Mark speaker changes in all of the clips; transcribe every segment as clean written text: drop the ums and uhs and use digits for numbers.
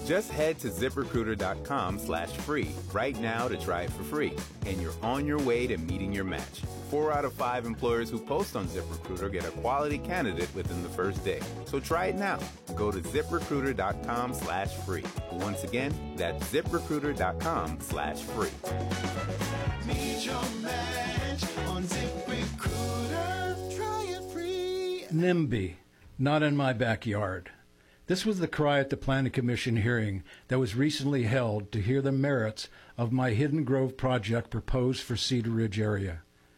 Speaker 1: Just head to ZipRecruiter.com/free right now to try it for free, and you're on your way to meeting your match. 4 out of 5 employers who post on ZipRecruiter get a quality candidate within the first day. So try it now. Go to ZipRecruiter.com/free. Once again, that's ZipRecruiter.com/free.
Speaker 2: Meet your match on ZipRecruiter. Try it free.
Speaker 3: NIMBY, not in my backyard. This was the cry at the Planning Commission hearing that was recently held to hear the merits of my Hidden Grove project proposed for Cedar Ridge area.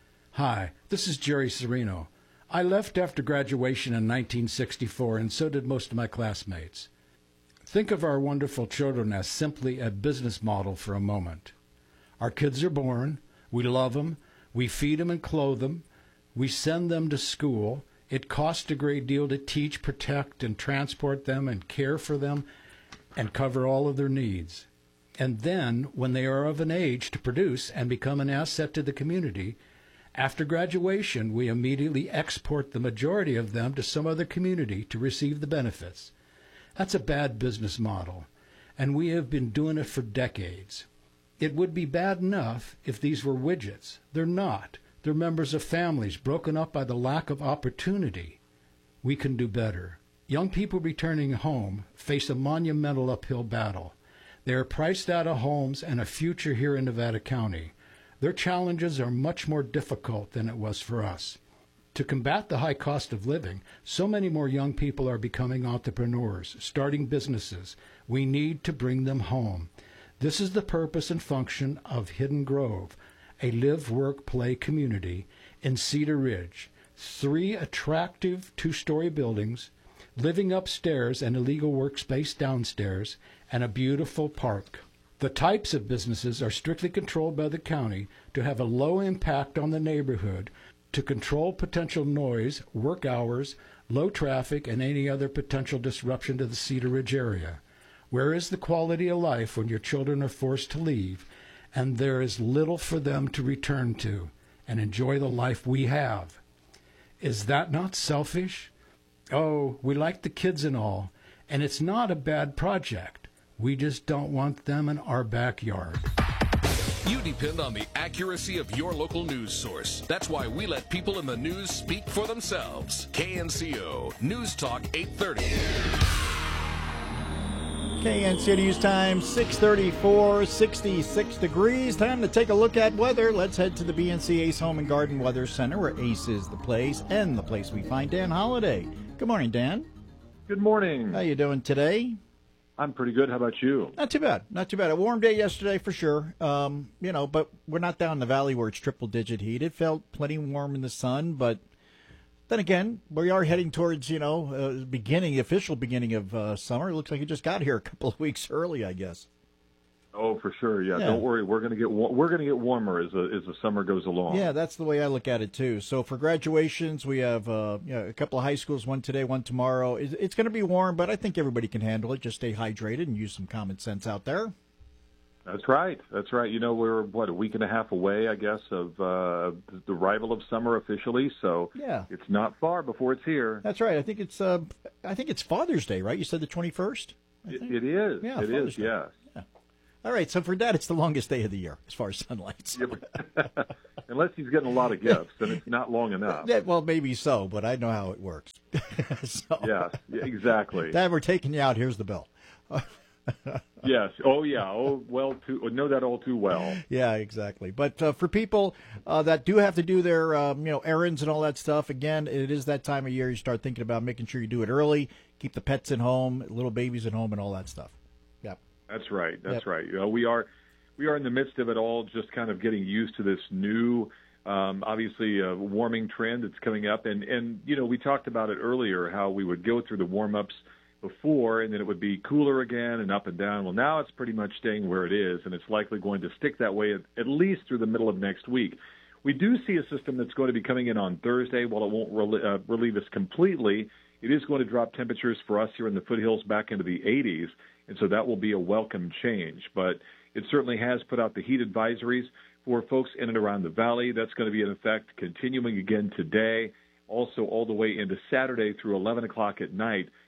Speaker 3: Hi, this is Jerry Serino. I left after graduation in 1964, and so did most of my classmates. Think of our wonderful children as simply a business model for a moment. Our kids are born, we love them, we feed them and clothe them, we send them to school. It costs a great deal to teach, protect, and transport them and care for them and cover all of their needs. And then, when they are of an age to produce and become an asset to the community, after graduation, we immediately export the majority of them to some other community to receive the benefits. That's a bad business model, and we have been doing it for decades. It would be bad enough if these were widgets. They're not. They're members of families broken up by the lack of opportunity. We can do better. Young people returning home face a monumental uphill battle. They are priced out of homes and a future here in Nevada County. Their challenges are much more difficult than it was for us. To combat the high cost of living, so many more young people are becoming entrepreneurs, starting businesses. We need to bring them home. This is the purpose and function of Hidden Grove, a live, work, play community in Cedar Ridge. 3 attractive 2-story buildings, living upstairs and a legal workspace downstairs, and a beautiful park. The types of businesses are strictly controlled by the county to have a low impact on the neighborhood, to control potential noise, work hours, low traffic, and any other potential disruption to the Cedar Ridge area. Where is the quality of life when your children are forced to leave and there is little for them to return to and enjoy the life we have? Is that not selfish? Oh, we like the kids and all, and it's not a bad project. We just don't want them in our backyard.
Speaker 4: You depend on the accuracy of your local news source. That's why we let people in the news speak for themselves. KNCO News Talk 830.
Speaker 5: KNCO News Time, 6:34, 66 degrees. Time to take a look at weather. Let's head to the BNC Ace Home and Garden Weather Center, where Ace is the place and the place we find Dan Holliday. Good morning, Dan.
Speaker 6: Good morning.
Speaker 5: How you doing today?
Speaker 6: I'm pretty good. How about you?
Speaker 5: Not too bad. Not too bad. A warm day yesterday for sure. But we're not down in the valley where it's triple-digit heat. It felt plenty warm in the sun, but then again, we are heading towards, the official beginning of summer. It looks like it just got here a couple of weeks early, I guess.
Speaker 6: Oh, for sure. Yeah. Don't worry. We're going to get warmer as the summer goes along.
Speaker 5: Yeah, that's the way I look at it too. So for graduations, we have a couple of high schools, one today, one tomorrow. It's going to be warm, but I think everybody can handle it. Just stay hydrated and use some common sense out there.
Speaker 6: That's right. We're a week and a half away, I guess, of the arrival of summer officially. So
Speaker 5: yeah,
Speaker 6: it's not far before it's here.
Speaker 5: That's right. I think it's Father's Day, right? You said the 21st.
Speaker 6: It is.
Speaker 5: Yeah,
Speaker 6: it is. Yes.
Speaker 5: Yeah. All right. So for Dad, it's the longest day of the year as far as sunlight.
Speaker 6: Unless he's getting a lot of gifts, then it's not long enough.
Speaker 5: Yeah, well, maybe so, but I know how it works.
Speaker 6: Yeah, exactly.
Speaker 5: Dad, we're taking you out. Here's the bill.
Speaker 6: Yes. Oh, yeah. Oh, well, know that all too well.
Speaker 5: Yeah, exactly. But for people that do have to do their, errands and all that stuff, again, it is that time of year you start thinking about making sure you do it early, keep the pets at home, little babies at home, and all that stuff. Yep.
Speaker 6: That's right. That's right. We are in the midst of it all, just kind of getting used to this new, obviously, warming trend that's coming up. And we talked about it earlier, how we would go through the warm-ups before, and then it would be cooler again and up and down. Well, now it's pretty much staying where it is, and it's likely going to stick that way at least through the middle of next week. We do see a system that's going to be coming in on Thursday. While it won't relieve us completely, it is going to drop temperatures for us here in the foothills back into the 80s, and so that will be a welcome change. But it certainly has put out the heat advisories for folks in and around the valley. That's going to be in effect continuing again today, also all the way into Saturday through 11 o'clock at night.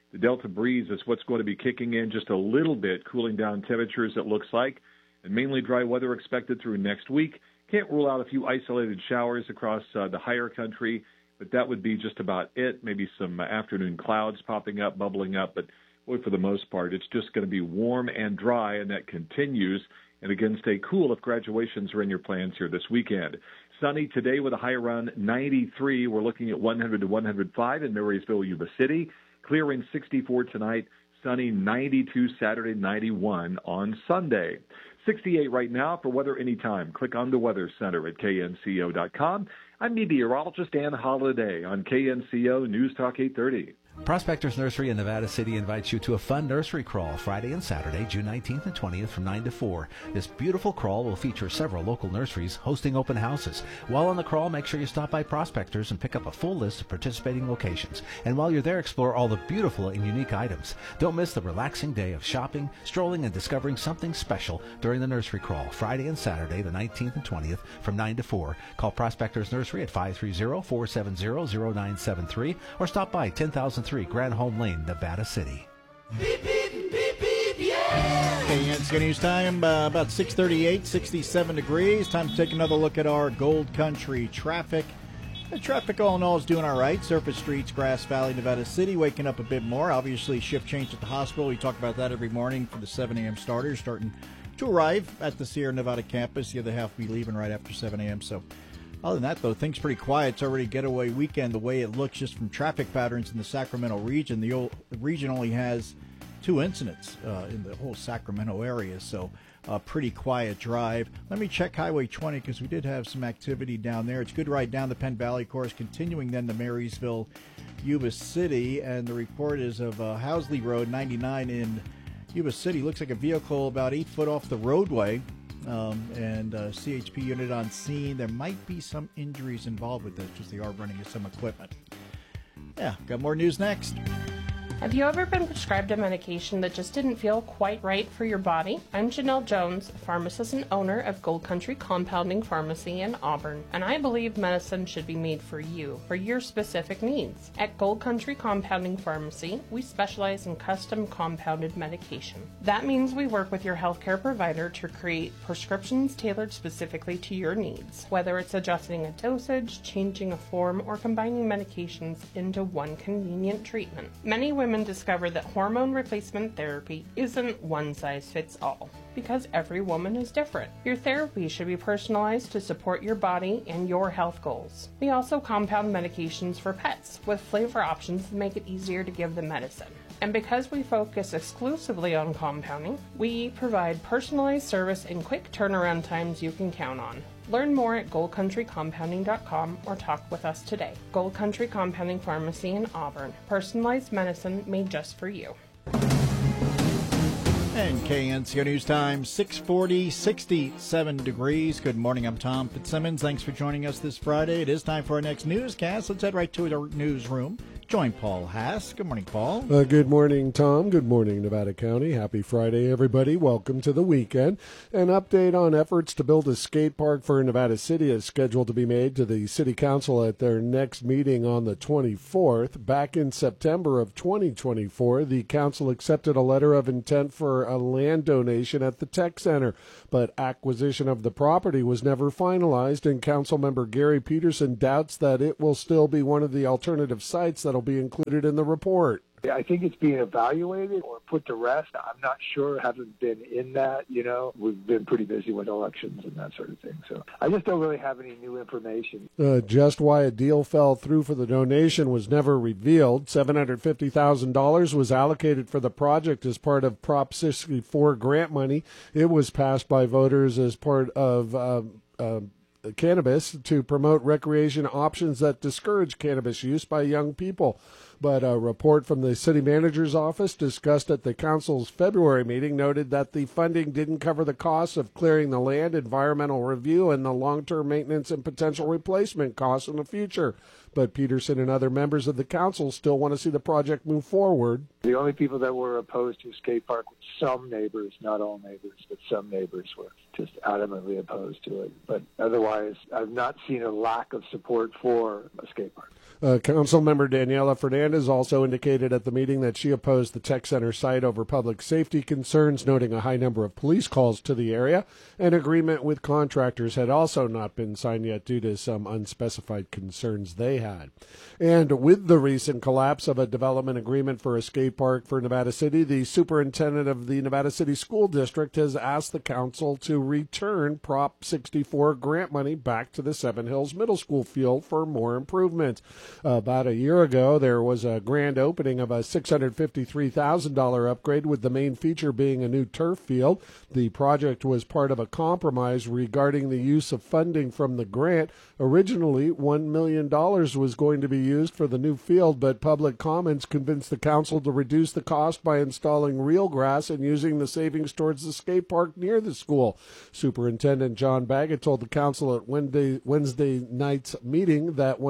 Speaker 6: The Delta breeze is what's going to be kicking in just a little bit, cooling down temperatures, it looks like, and mainly dry weather expected through next week. Can't rule out a few isolated showers across the higher country, but that would be just about it. Maybe some afternoon clouds popping up, bubbling up, but boy, for the most part, it's just going to be warm and dry, and that continues. And again, stay cool if graduations are in your plans here this weekend. Sunny today with a high around 93. We're looking at 100 to 105 in Marysville, Yuba City. Clearing 64 tonight. Sunny 92 Saturday, 91 on Sunday. 68 right now for weather anytime. Click on the Weather Center at knco.com. I'm meteorologist Dan Holliday on KNCO News Talk 830.
Speaker 7: Prospectors Nursery in Nevada City invites you to a fun nursery crawl Friday and Saturday, June 19th and 20th from 9 to 4. This beautiful crawl will feature several local nurseries hosting open houses. While on the crawl, make sure you stop by Prospectors and pick up a full list of participating locations. And while you're there, explore all the beautiful and unique items. Don't miss the relaxing day of shopping, strolling, and discovering something special during the nursery crawl Friday and Saturday, the 19th and 20th from 9 to 4. Call Prospectors Nursery at 530-470-0973 or stop by 10,003 Granholm Lane, Nevada City.
Speaker 2: Beep, beep, beep, beep, yeah!
Speaker 5: KNCO News Time, about 6:38, 67 degrees. Time to take another look at our Gold Country traffic. The traffic all in all is doing all right. Surface streets, Grass Valley, Nevada City, waking up a bit more. Obviously, shift change at the hospital. We talk about that every morning for the 7 a.m. starters starting to arrive at the Sierra Nevada campus. The other half will be leaving right after 7 a.m., so... Other than that, though, things pretty quiet. It's already getaway weekend the way it looks just from traffic patterns in the Sacramento region. The region only has 2 incidents in the whole Sacramento area, so a pretty quiet drive. Let me check Highway 20 because we did have some activity down there. It's good right down the Penn Valley course, continuing then to Marysville, Yuba City, and the report is of Housley Road 99 in Yuba City. Looks like a vehicle about 8 foot off the roadway. And CHP unit on scene. There might be some injuries involved with this because they are running some equipment. Yeah, got more news next.
Speaker 8: Have you ever been prescribed a medication that just didn't feel quite right for your body? I'm Janelle Jones, pharmacist and owner of Gold Country Compounding Pharmacy in Auburn, and I believe medicine should be made for you, for your specific needs. At Gold Country Compounding Pharmacy, we specialize in custom compounded medication. That means we work with your healthcare provider to create prescriptions tailored specifically to your needs, whether it's adjusting a dosage, changing a form, or combining medications into one convenient treatment. Many women discover that hormone replacement therapy isn't one size fits all because every woman is different. Your therapy should be personalized to support your body and your health goals. We also compound medications for pets with flavor options that make it easier to give them medicine. And because we focus exclusively on compounding, we provide personalized service and quick turnaround times you can count on. Learn more at goldcountrycompounding.com or talk with us today. Gold Country Compounding Pharmacy in Auburn. Personalized medicine made just for you.
Speaker 5: And KNCO News Time, 6:40, 67 degrees. Good morning, I'm Tom Fitzsimmons. Thanks for joining us this Friday. It is time for our next newscast. Let's head right to our newsroom. Join Paul Haas. Good morning, Paul.
Speaker 9: Good morning, Tom. Good morning, Nevada County. Happy Friday, everybody. Welcome to the weekend. An update on efforts to build a skate park for Nevada City is scheduled to be made to the City Council at their next meeting on the 24th. Back in September of 2024, the Council accepted a letter of intent for a land donation at the Tech Center, but acquisition of the property was never finalized, and Councilmember Gary Peterson doubts that it will still be one of the alternative sites that will be included in the report.
Speaker 10: I think it's being evaluated or put to rest. I'm not sure. Haven't been in that, We've been pretty busy with elections and that sort of thing. So I just don't really have any new information.
Speaker 9: Just why a deal fell through for the donation was never revealed. $750,000 was allocated for the project as part of Prop 64 grant money. It was passed by voters as part of cannabis to promote recreation options that discourage cannabis use by young people. But a report from the city manager's office discussed at the council's February meeting noted that the funding didn't cover the costs of clearing the land, environmental review, and the long-term maintenance and potential replacement costs in the future. But Peterson and other members of the council still want to see the project move forward.
Speaker 10: The only people that were opposed to a skate park were some neighbors, not all neighbors, but some neighbors were just adamantly opposed to it. But otherwise, I've not seen a lack of support for a skate park.
Speaker 9: Councilmember Daniela Fernandez also indicated at the meeting that she opposed the tech center site over public safety concerns, noting a high number of police calls to the area. An agreement with contractors had also not been signed yet due to some unspecified concerns they had. And with the recent collapse of a development agreement for a skate park for Nevada City, the superintendent of the Nevada City School District has asked the council to return Prop 64 grant money back to the Seven Hills Middle School field for more improvements. About a year ago, there was a grand opening of a $653,000 upgrade, with the main feature being a new turf field. The project was part of a compromise regarding the use of funding from the grant. Originally, $1 million was going to be used for the new field, but public comments convinced the council to reduce the cost by installing real grass and using the savings towards the skate park near the school. Superintendent John Baggett told the council at Wednesday night's meeting that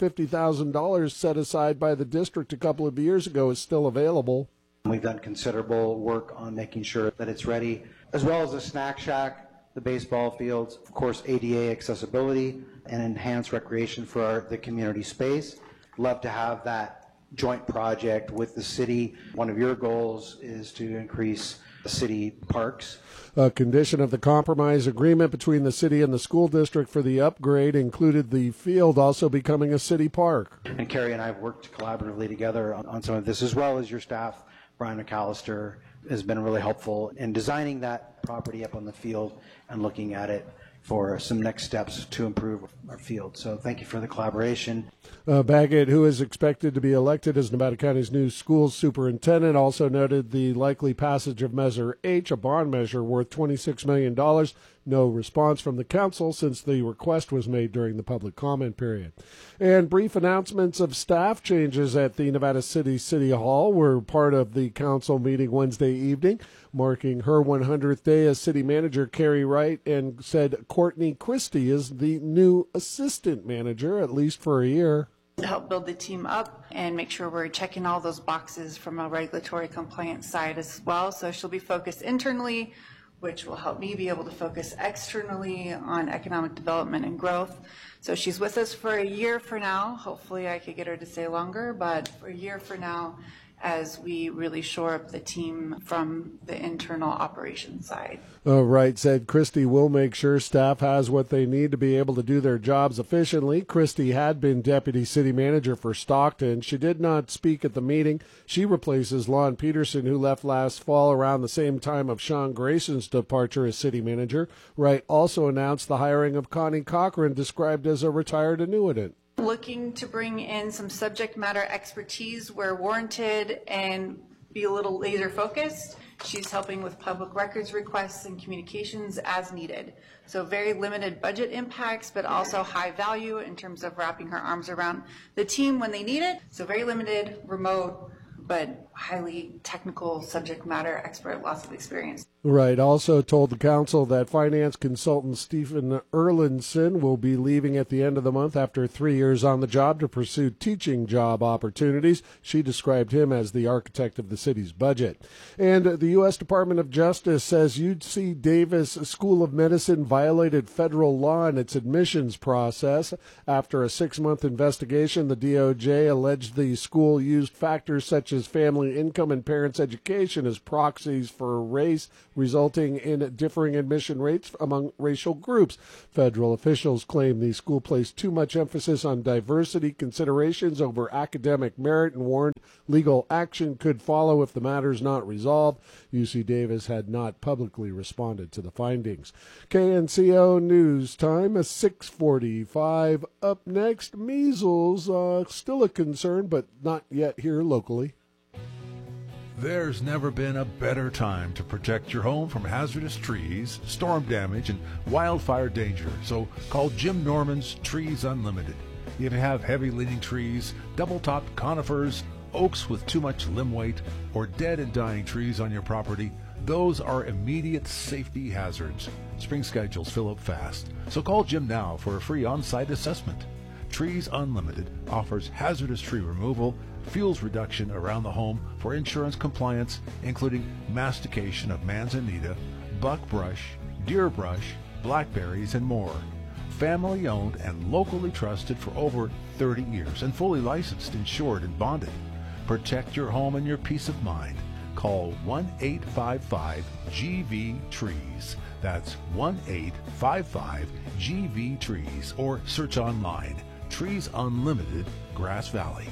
Speaker 9: $150,000 set aside by the district a couple of years ago is still available.
Speaker 11: We've done considerable work on making sure that it's ready, as well as the snack shack, the baseball fields, of course ADA accessibility and enhanced recreation for the community space. Love to have that joint project with the city. One of your goals is to increase the city parks.
Speaker 9: A condition of the compromise agreement between the city and the school district for the upgrade included the field also becoming a city park.
Speaker 11: And Carrie and I have worked collaboratively together on some of this, as well as your staff. Brian McAllister has been really helpful in designing that property up on the field and looking at it for some next steps to improve our field. So thank you for the collaboration.
Speaker 9: Baggett, who is expected to be elected as Nevada County's new schools superintendent, also noted the likely passage of Measure H, a bond measure worth $26 million. No response from the council since the request was made during the public comment period. And brief announcements of staff changes at the Nevada City Hall were part of the council meeting Wednesday evening, marking her 100th day as city manager. Carrie Wright and said Courtney Christie is the new assistant manager, at least for a year.
Speaker 12: To help build the team up and make sure we're checking all those boxes from a regulatory compliance side as well. So she'll be focused internally, which will help me be able to focus externally on economic development and growth. So she's with us for a year for now. Hopefully I could get her to stay longer, but for a year for now, as we really shore up the team from the internal operations side.
Speaker 9: Wright said Christie will make sure staff has what they need to be able to do their jobs efficiently. Christie had been deputy city manager for Stockton. She did not speak at the meeting. She replaces Lon Peterson, who left last fall around the same time of Sean Grayson's departure as city manager. Wright also announced the hiring of Connie Cochran, described as a retired annuitant.
Speaker 12: Looking to bring in some subject matter expertise where warranted and be a little laser focused. She's helping with public records requests and communications as needed. So very limited budget impacts, but also high value in terms of wrapping her arms around the team when they need it. So very limited, remote, but highly technical subject matter expert, lots of experience.
Speaker 9: Wright also told the council that finance consultant Stephen Erlandson will be leaving at the end of the month after 3 years on the job to pursue teaching job opportunities. She described him as the architect of the city's budget. And the U.S. Department of Justice says UC Davis School of Medicine violated federal law in its admissions process. After a 6-month investigation, the DOJ alleged the school used factors such as family income and parents' education as proxies for race, resulting in differing admission rates among racial groups. Federal officials claim the school placed too much emphasis on diversity considerations over academic merit and warned legal action could follow if the matter is not resolved. UC Davis had not publicly responded to the findings. KNCO News Time, 6:45. Up next, measles, still a concern, but not yet here locally.
Speaker 13: There's never been a better time to protect your home from hazardous trees, storm damage, and wildfire danger. So call Jim Norman's Trees Unlimited. If you have heavy-leaning trees, double-topped conifers, oaks with too much limb weight, or dead and dying trees on your property, those are immediate safety hazards. Spring schedules fill up fast, so call Jim now for a free on-site assessment. Trees Unlimited offers hazardous tree removal, fuels reduction around the home for insurance compliance, including mastication of manzanita, buckbrush, deer brush, blackberries, and more. family owned and locally trusted for over 30 years and fully licensed, insured, and bonded. Protect your home and your peace of mind. Call 1-855-GV-TREES. That's 1-855-GV-TREES, or search online. Trees Unlimited, Grass Valley.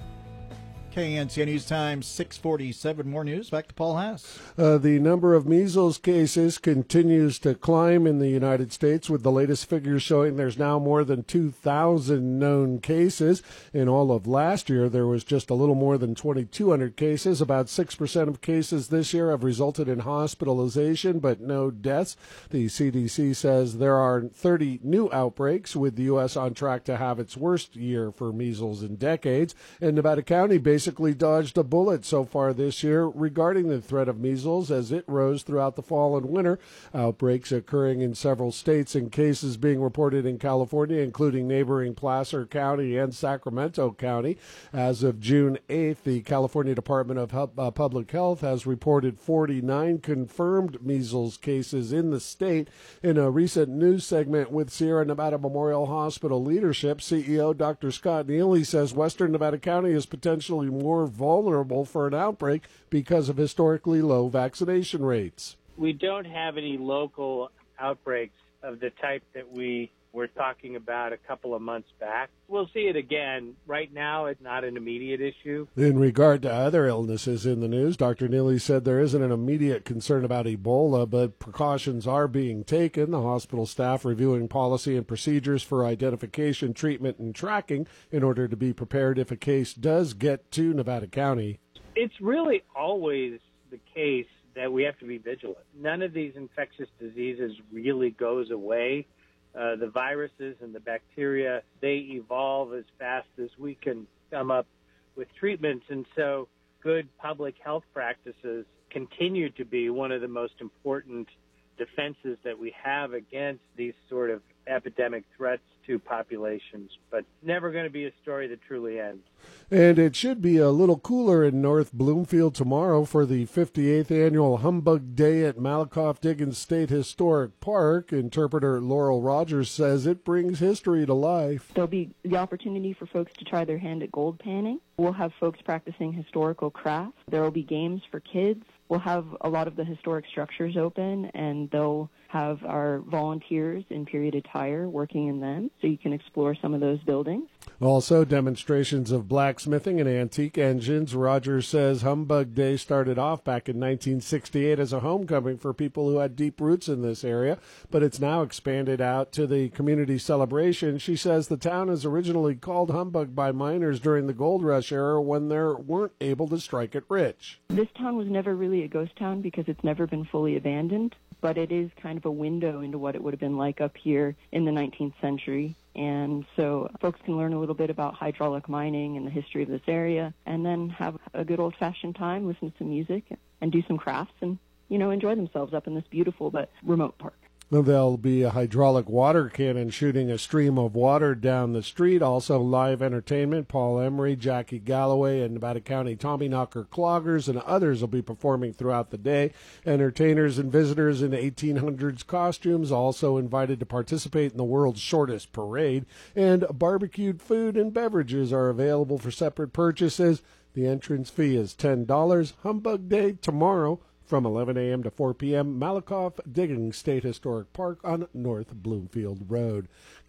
Speaker 5: KNCO News Time, 6:47. More news. Back to Paul Haas.
Speaker 9: The number of measles cases continues to climb in the United States, with the latest figures showing there's now more than 2,000 known cases. In all of last year, there was just a little more than 2,200 cases. About 6% of cases this year have resulted in hospitalization, but no deaths. The CDC says there are 30 new outbreaks, with the U.S. on track to have its worst year for measles in decades. And Nevada County basically dodged a bullet so far this year regarding the threat of measles, as it rose throughout the fall and winter. Outbreaks occurring in several states and cases being reported in California, including neighboring Placer County and Sacramento County. As of June 8th, the California Department of Public Health has reported 49 confirmed measles cases in the state. In a recent news segment with Sierra Nevada Memorial Hospital leadership, CEO Dr. Scott Neely says Western Nevada County is potentially more vulnerable for an outbreak because of historically low vaccination rates.
Speaker 14: We don't have any local outbreaks of the type that we were talking about a couple of months back. We'll see it again. Right now, it's not an immediate issue.
Speaker 9: In regard to other illnesses in the news, Dr. Neely said there isn't an immediate concern about Ebola, but precautions are being taken. The hospital staff reviewing policy and procedures for identification, treatment, and tracking in order to be prepared if a case does get to Nevada County.
Speaker 14: It's really always the case that we have to be vigilant. None of these infectious diseases really goes away. The viruses and the bacteria, they evolve as fast as we can come up with treatments. And so good public health practices continue to be one of the most important defenses that we have against these sort of epidemic threats to populations. But never going to be a story that truly ends.
Speaker 9: And it should be a little cooler in North Bloomfield tomorrow for the 58th annual Humbug Day at Malakoff-Diggins State Historic Park. Interpreter Laurel Rogers says it brings history to life.
Speaker 15: There'll be the opportunity for folks to try their hand at gold panning. We'll have folks practicing historical crafts. There will be games for kids. We'll have a lot of the historic structures open, and they'll have our volunteers in period attire working in them, so you can explore some of those buildings.
Speaker 9: Also, demonstrations of blacksmithing and antique engines. Rogers says Humbug Day started off back in 1968 as a homecoming for people who had deep roots in this area, but it's now expanded out to the community celebration. She says the town is originally called Humbug by miners during the gold rush era when they weren't able to strike it rich.
Speaker 15: This town was never really a ghost town because it's never been fully abandoned, but it is kind of a window into what it would have been like up here in the 19th century. And so folks can learn a little bit about hydraulic mining and the history of this area, and then have a good old-fashioned time, listen to some music, and do some crafts, and, enjoy themselves up in this beautiful but remote park.
Speaker 9: There'll be a hydraulic water cannon shooting a stream of water down the street. Also live entertainment. Paul Emery, Jackie Galloway, and Nevada County Tommyknocker Cloggers and others will be performing throughout the day. Entertainers and visitors in 1800s costumes also invited to participate in the world's shortest parade. And barbecued food and beverages are available for separate purchases. The entrance fee is $10. Humbug Day tomorrow, from 11 a.m. to 4 p.m., Malakoff-Diggins State Historic Park on North Bloomfield Road.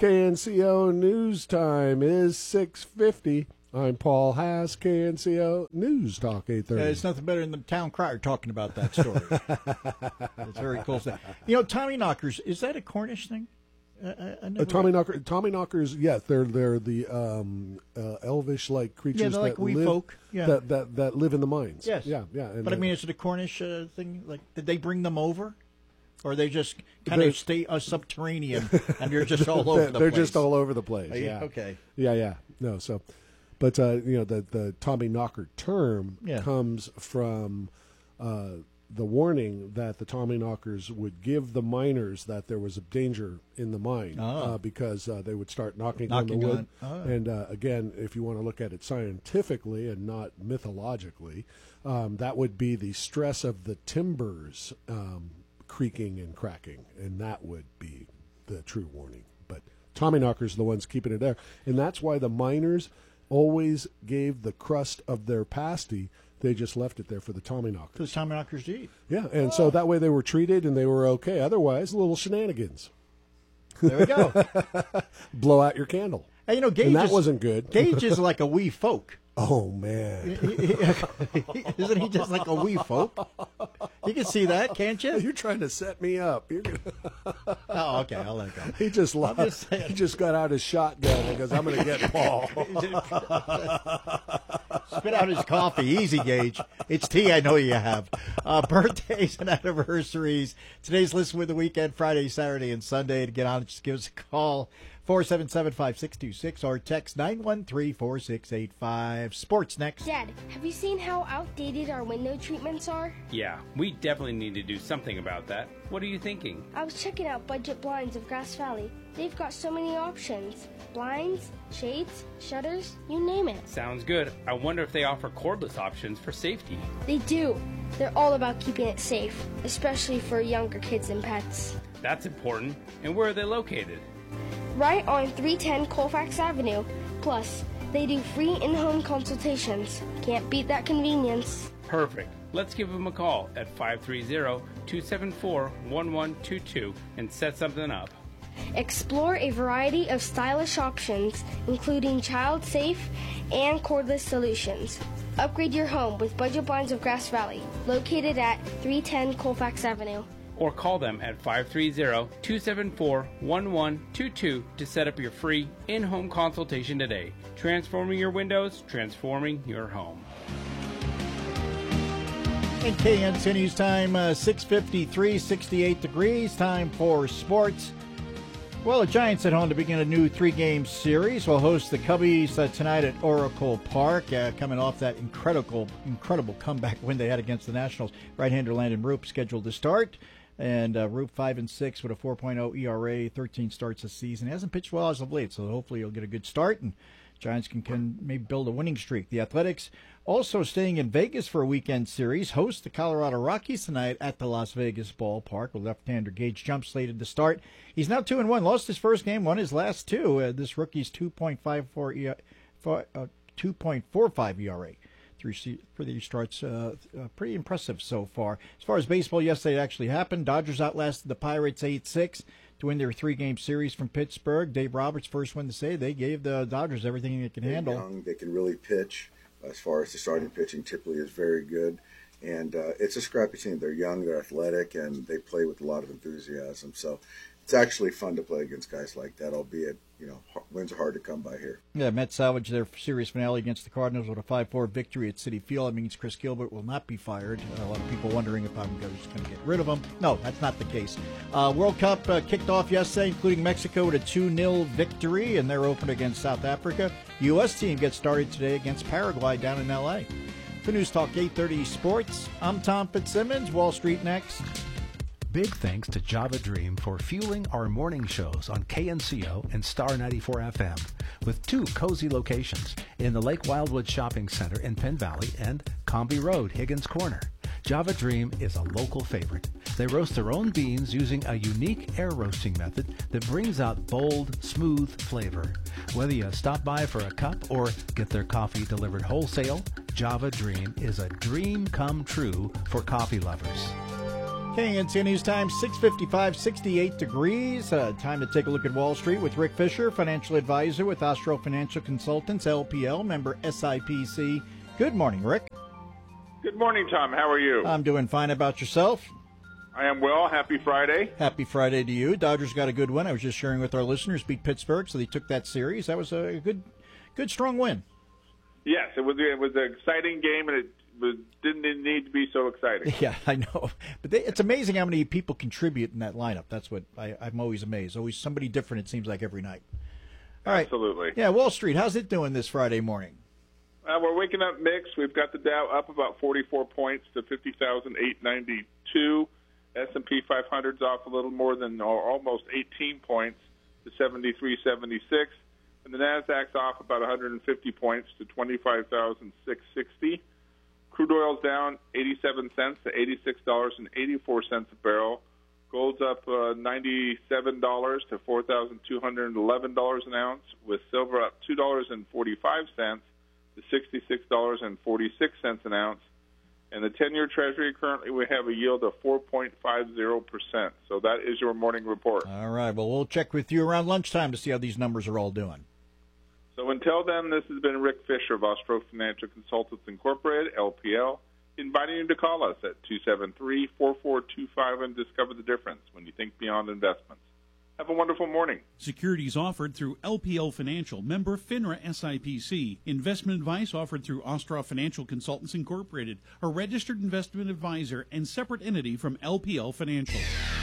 Speaker 9: KNCO News Time is 6:50. I'm Paul Haas, KNCO News Talk 830.
Speaker 5: It's nothing better than the town crier talking about that story. It's very cool stuff. Tommyknockers, is that a Cornish thing?
Speaker 9: Tommyknockers, yes, they're the elvish-like creatures
Speaker 5: like
Speaker 9: that
Speaker 5: wee
Speaker 9: live
Speaker 5: folk. Yeah.
Speaker 9: that live in the mines.
Speaker 5: Yes,
Speaker 9: yeah.
Speaker 5: But is it a Cornish thing? Like, did they bring them over, or they just kind of stay subterranean and they're just all over the place?
Speaker 9: They're just all over the place. Yeah.
Speaker 5: Okay.
Speaker 9: Yeah. No. So, but the Tommyknocker term comes from the warning that the Tommyknockers would give the miners that there was a danger in the mine because they would start knocking on the wood. And again, if you want to look at it scientifically and not mythologically, that would be the stress of the timbers creaking and cracking, and that would be the true warning. But Tommyknockers are the ones keeping it there. And that's why the miners always gave the crust of their pasty. They just left it there for the Tommyknockers.
Speaker 5: Because Tommyknockers to eat.
Speaker 9: Yeah, and so that way they were treated and they were okay. Otherwise, little shenanigans.
Speaker 5: There we go.
Speaker 9: Blow out your candle.
Speaker 5: And, Gage
Speaker 9: and that wasn't good.
Speaker 5: Gage is like a wee folk.
Speaker 9: Oh, man.
Speaker 5: Isn't he just like a wee folk? You can see that, can't you?
Speaker 9: You're trying to set me up.
Speaker 5: Oh, okay, I'll let it go.
Speaker 9: He just got out his shotgun and goes, I'm going to get Paul.
Speaker 5: Spit out his coffee. Easy, Gage. It's tea, I know you have. Birthdays and anniversaries. Today's Listen with the Weekend, Friday, Saturday, and Sunday. To get on it, just give us a call. 477-5626 or text 913-4685. Sports next.
Speaker 16: Dad, have you seen how outdated our window treatments are?
Speaker 17: Yeah, we definitely need to do something about that. What are you thinking?
Speaker 16: I was checking out Budget Blinds of Grass Valley. They've got so many options. Blinds, shades, shutters, you name it.
Speaker 17: Sounds good. I wonder if they offer cordless options for safety.
Speaker 16: They do. They're all about keeping it safe, especially for younger kids and pets.
Speaker 17: That's important. And where are they located?
Speaker 16: Right on 310 Colfax Avenue. Plus, they do free in-home consultations. Can't beat that convenience.
Speaker 17: Perfect. Let's give them a call at 530-274-1122 and set something up.
Speaker 16: Explore a variety of stylish options, including child-safe and cordless solutions. Upgrade your home with Budget Blinds of Grass Valley, located at 310 Colfax Avenue.
Speaker 17: Or call them at 530-274-1122 to set up your free in-home consultation today. Transforming your windows, transforming your home.
Speaker 5: And KNC News time, 6:53, 68 degrees. Time for sports. Well, the Giants at home to begin a new 3-game series. Will host the Cubbies tonight at Oracle Park, coming off that incredible comeback win they had against the Nationals. Right-hander Landon Roop scheduled to start. And Roop 5-6 with a 4.0 ERA, 13 starts this season. He hasn't pitched well as of late, so hopefully he'll get a good start, and Giants can maybe build a winning streak. The Athletics also staying in Vegas for a weekend series, host the Colorado Rockies tonight at the Las Vegas ballpark with left-hander Gage Jump slated to start. He's now 2-1, lost his first game, won his last two. This rookie's 2.45 ERA. For these starts, pretty impressive so far. As far as baseball, yesterday it actually happened. Dodgers outlasted the Pirates 8-6 to win their 3-game series from Pittsburgh. Dave Roberts, first one to say they gave the Dodgers everything they can handle.
Speaker 18: Young, they can really pitch. As far as the starting pitching, typically is very good. And it's a scrappy team. They're young, they're athletic, and they play with a lot of enthusiasm. So it's actually fun to play against guys like that, albeit, wins are hard to come by here.
Speaker 5: Yeah, Mets salvaged their series finale against the Cardinals with a 5-4 victory at Citi Field. That means Chris Gilbert will not be fired. A lot of people wondering if I'm just going to get rid of him. No, that's not the case. World Cup kicked off yesterday, including Mexico with a 2-0 victory, and they're open against South Africa. The U.S. team gets started today against Paraguay down in L.A. For News Talk 830 Sports, I'm Tom Fitzsimmons. Wall Street next.
Speaker 7: Big thanks to Java Dream for fueling our morning shows on KNCO and Star 94 FM with 2 cozy locations in the Lake Wildwood Shopping Center in Penn Valley and Comby Road, Higgins Corner. Java Dream is a local favorite. They roast their own beans using a unique air roasting method that brings out bold, smooth flavor. Whether you stop by for a cup or get their coffee delivered wholesale, Java Dream is a dream come true for coffee lovers.
Speaker 5: KNC News Time, 6:55, 68 degrees. Time to take a look at Wall Street with Rick Fisher, financial advisor with Ostro Financial Consultants, LPL, member SIPC. Good morning, Rick.
Speaker 19: Good morning, Tom. How are you?
Speaker 5: I'm doing fine. About yourself?
Speaker 19: I am well. Happy Friday.
Speaker 5: Happy Friday to you. Dodgers got a good win. I was just sharing with our listeners, beat Pittsburgh, so they took that series. That was a good, strong win.
Speaker 19: Yes, it was an exciting game, and it didn't need to be so exciting.
Speaker 5: Yeah, I know. But it's amazing how many people contribute in that lineup. That's what I'm always amazed. Always somebody different, it seems like, every night. All right.
Speaker 19: Absolutely.
Speaker 5: Yeah, Wall Street, how's it doing this Friday morning?
Speaker 19: We're waking up mixed. We've got the Dow up about 44 points to 50,892. S&P 500's off a little more than almost 18 points to 7376. And the Nasdaq's off about 150 points to 25,660. Crude oil's down 87 cents to $86.84 a barrel. Gold's up $97 to $4,211 an ounce, with silver up $2.45 to $66.46 an ounce. And the 10-year Treasury, currently we have a yield of 4.50%. So that is your morning report.
Speaker 5: All right. Well, we'll check with you around lunchtime to see how these numbers are all doing.
Speaker 19: So until then, this has been Rick Fisher of Austro Financial Consultants Incorporated, LPL, inviting you to call us at 273-4425 and discover the difference when you think beyond investments. Have a wonderful morning.
Speaker 20: Securities offered through LPL Financial, member FINRA SIPC. Investment advice offered through Austro Financial Consultants Incorporated, a registered investment advisor and separate entity from LPL Financial.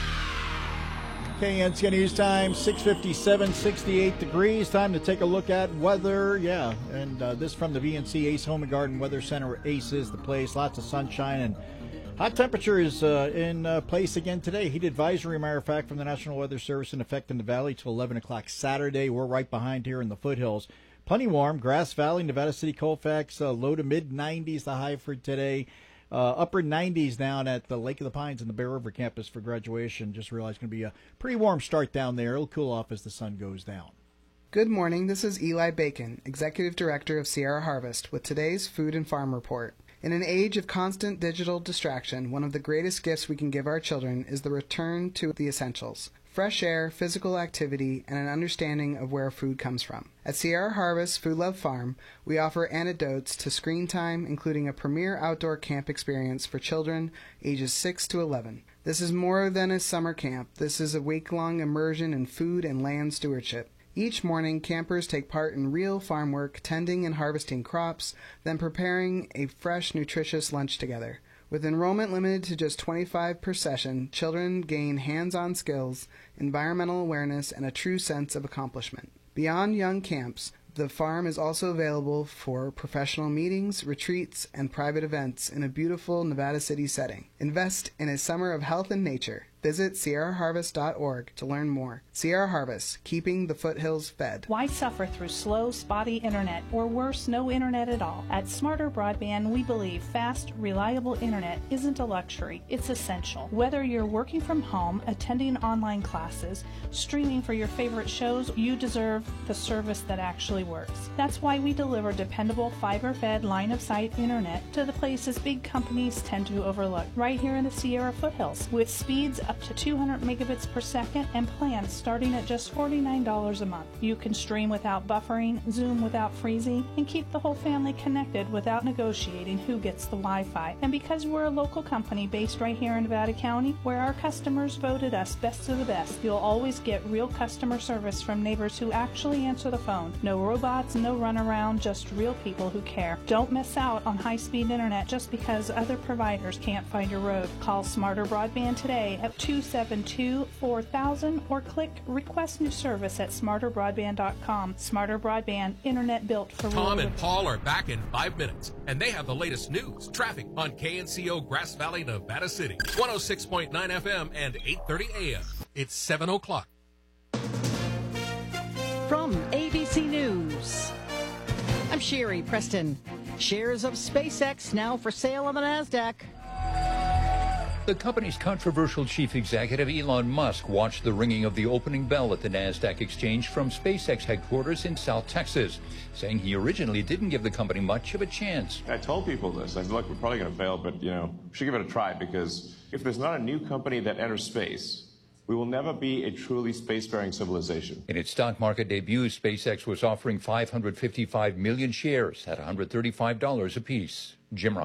Speaker 5: KNCN News Time, 6:57, 68 degrees. Time to take a look at weather. Yeah, and this from the VNC Ace Home and Garden Weather Center. Ace is the place. Lots of sunshine and hot temperature is in place again today. Heat advisory, matter of fact, from the National Weather Service in effect in the Valley till 11 o'clock Saturday. We're right behind here in the foothills. Plenty warm. Grass Valley, Nevada City, Colfax, low to mid-90s the high for today. Upper 90s down at the Lake of the Pines and the Bear River campus for graduation. Just realized it's going to be a pretty warm start down there. It'll cool off as the sun goes down.
Speaker 21: Good morning. This is Eli Bacon, Executive Director of Sierra Harvest, with today's Food and Farm Report. In an age of constant digital distraction, one of the greatest gifts we can give our children is the return to the essentials. Fresh air, physical activity, and an understanding of where food comes from. At Sierra Harvest Food Love Farm, we offer antidotes to screen time, including a premier outdoor camp experience for children ages 6 to 11. This is more than a summer camp. This is a week-long immersion in food and land stewardship. Each morning, campers take part in real farm work, tending and harvesting crops, then preparing a fresh, nutritious lunch together. With enrollment limited to just 25 per session, children gain hands-on skills, environmental awareness, and a true sense of accomplishment. Beyond young camps, the farm is also available for professional meetings, retreats, and private events in a beautiful Nevada City setting. Invest in a summer of health and nature. Visit sierraharvest.org to learn more. Sierra Harvest, keeping the foothills fed.
Speaker 22: Why suffer through slow, spotty internet, or worse, no internet at all? At Smarter Broadband, we believe fast, reliable internet isn't a luxury, it's essential. Whether you're working from home, attending online classes, streaming for your favorite shows, you deserve the service that actually works. That's why we deliver dependable, fiber-fed, line-of-sight internet to the places big companies tend to overlook, right here in the Sierra foothills, with speeds up to 200 megabits per second and plans starting at just $49 a month. You can stream without buffering, Zoom without freezing, and keep the whole family connected without negotiating who gets the Wi-Fi. And because we're a local company based right here in Nevada County, where our customers voted us best of the best, you'll always get real customer service from neighbors who actually answer the phone. No robots, no runaround, just real people who care. Don't miss out on high-speed internet just because other providers can't find your road. Call Smarter Broadband today at 272-4000 or click Request New Service at smarterbroadband.com. Smarter Broadband, internet built for
Speaker 4: Tom
Speaker 22: rural.
Speaker 4: and Paul are back in 5 minutes, and they have the latest news, traffic on KNCO Grass Valley, Nevada City, 106.9 FM and 8:30 AM. It's 7 o'clock.
Speaker 23: From ABC News, I'm Sherry Preston. Shares of SpaceX now for sale on the NASDAQ.
Speaker 24: The company's controversial chief executive, Elon Musk, watched the ringing of the opening bell at the NASDAQ exchange from SpaceX headquarters in South Texas, saying he originally didn't give the company much of a chance.
Speaker 25: I told people this. I said, look, we're probably going to fail, but, we should give it a try, because if there's not a new company that enters space, we will never be a truly spacefaring civilization.
Speaker 24: In its stock market debut, SpaceX was offering 555 million shares at $135 apiece. Jim Ryan.